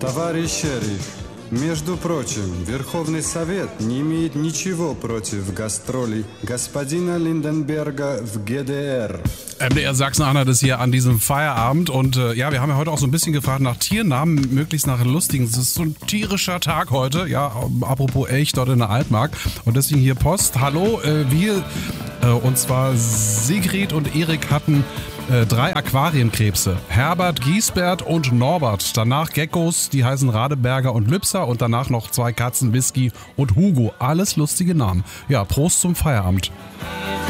Товарищ шериф, между прочим, Верховный Совет не имеет ничего против гастролей господина Lindenberger в ГДР. MDR Sachsen-Anhalt ist hier an diesem Feierabend und wir haben ja heute auch so ein bisschen gefragt nach Tiernamen, möglichst nach lustigen. Es ist so ein tierischer Tag heute, ja, apropos Elch dort in der Altmark und deswegen hier Post. Hallo, und zwar Sigrid und Erik hatten 3 Aquarienkrebse. Herbert, Giesbert und Norbert. Danach Geckos, die heißen Radeberger und Lübser und danach noch 2 Katzen, Whisky und Hugo. Alles lustige Namen. Ja, Prost zum Feierabend.